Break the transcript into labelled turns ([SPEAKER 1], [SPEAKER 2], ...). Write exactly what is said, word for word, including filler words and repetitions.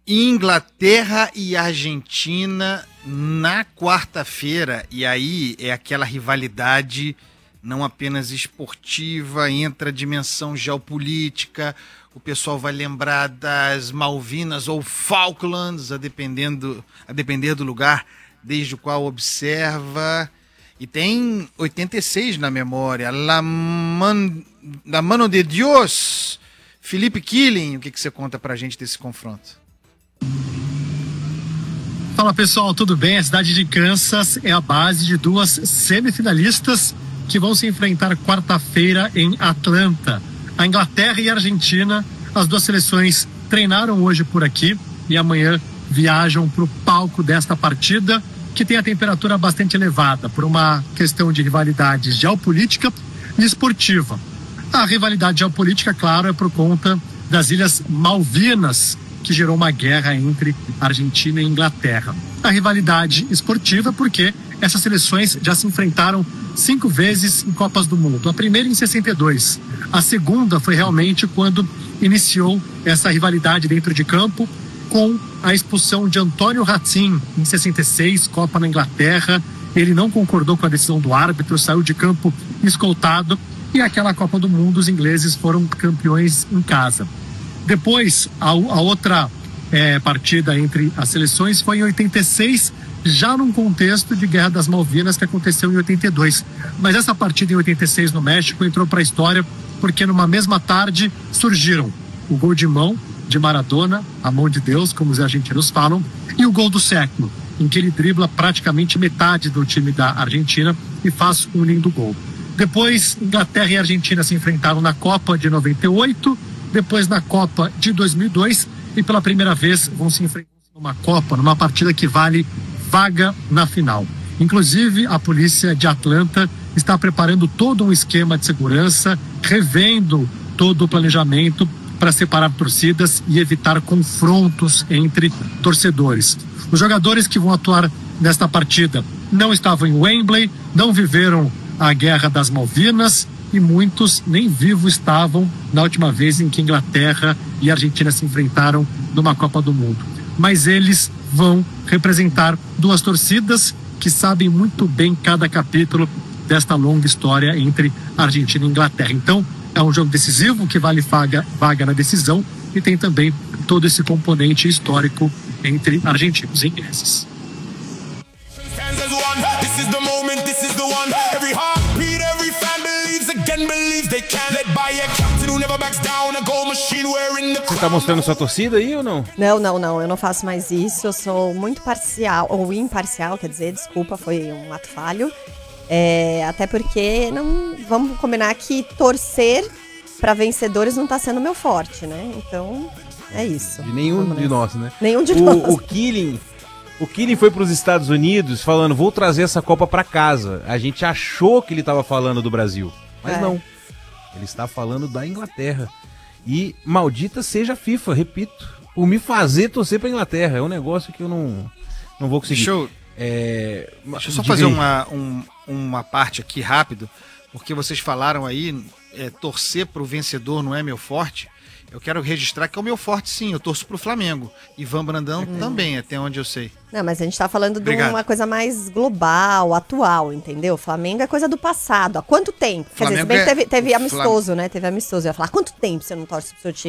[SPEAKER 1] Inglaterra e Argentina na quarta-feira, e aí é aquela rivalidade não apenas esportiva, entra a dimensão geopolítica, o pessoal vai lembrar das Malvinas ou Falklands, a, dependendo, a depender do lugar desde o qual observa, e tem oitenta e seis na memória, La, Man, La Mano de Dios, Felipe Killing, o que, que você conta pra gente desse confronto?
[SPEAKER 2] Fala pessoal, tudo bem? A cidade de Kansas é a base de duas semifinalistas que vão se enfrentar quarta-feira em Atlanta. A Inglaterra e a Argentina, as duas seleções treinaram hoje por aqui e amanhã viajam para o palco desta partida, que tem a temperatura bastante elevada por uma questão de rivalidade geopolítica e esportiva. A rivalidade geopolítica, claro, é por conta das Ilhas Malvinas, que gerou uma guerra entre Argentina e Inglaterra. A rivalidade esportiva porque essas seleções já se enfrentaram cinco vezes em Copas do Mundo. A primeira em sessenta e dois. A segunda foi realmente quando iniciou essa rivalidade dentro de campo com a expulsão de Antônio Ratzin em sessenta e seis, Copa na Inglaterra. Ele não concordou com a decisão do árbitro, saiu de campo escoltado e aquela Copa do Mundo os ingleses foram campeões em casa. Depois, a, a outra é, partida entre as seleções foi em oitenta e seis, já num contexto de Guerra das Malvinas que aconteceu em oitenta e dois. Mas essa partida em oitenta e seis no México entrou para a história porque numa mesma tarde surgiram o gol de mão de Maradona, a mão de Deus, como os argentinos falam, e o gol do século, em que ele dribla praticamente metade do time da Argentina e faz um lindo gol. Depois, Inglaterra e Argentina se enfrentaram na Copa de noventa e oito, depois na Copa de dois mil e dois e pela primeira vez vão se enfrentar numa Copa, numa partida que vale vaga na final. Inclusive, a polícia de Atlanta está preparando todo um esquema de segurança, revendo todo o planejamento para separar torcidas e evitar confrontos entre torcedores. Os jogadores que vão atuar nesta partida não estavam em Wembley, não viveram a Guerra das Malvinas, e muitos nem vivos estavam na última vez em que Inglaterra e Argentina se enfrentaram numa Copa do Mundo. Mas eles vão representar duas torcidas que sabem muito bem cada capítulo desta longa história entre Argentina e Inglaterra. Então, é um jogo decisivo que vale vaga, vaga na decisão e tem também todo esse componente histórico entre argentinos e ingleses.
[SPEAKER 3] Você tá mostrando sua torcida aí ou não?
[SPEAKER 4] Não, não, não, eu não faço mais isso, eu sou muito parcial, ou imparcial, quer dizer, desculpa, foi um ato falho. É, até porque, não, vamos combinar que torcer para vencedores não tá sendo meu forte, né? Então, é isso.
[SPEAKER 3] De nenhum de nós, né?
[SPEAKER 4] Nenhum de
[SPEAKER 3] o,
[SPEAKER 4] nós.
[SPEAKER 3] O Killing... O Killing foi para os Estados Unidos falando, vou trazer essa Copa para casa. A gente achou que ele estava falando do Brasil, mas é. não. Ele está falando da Inglaterra. E maldita seja a FIFA, repito. O me fazer torcer para a Inglaterra é um negócio que eu não, não vou conseguir.
[SPEAKER 1] Deixa eu, é, deixa eu só fazer uma, um, uma parte aqui rápido, porque vocês falaram aí, é, torcer para o vencedor não é meu forte. Eu quero registrar que é o meu forte, sim. Eu torço pro Flamengo. Ivan Brandão hum. também, até onde eu sei.
[SPEAKER 4] Não, mas a gente tá falando
[SPEAKER 1] Obrigado.
[SPEAKER 4] de uma coisa mais global, atual, entendeu? O Flamengo é coisa do passado. Há quanto tempo? Quer dizer, se bem que teve, teve amistoso, Flam... né? Teve amistoso. Eu ia falar, há quanto tempo você não torce pro seu time?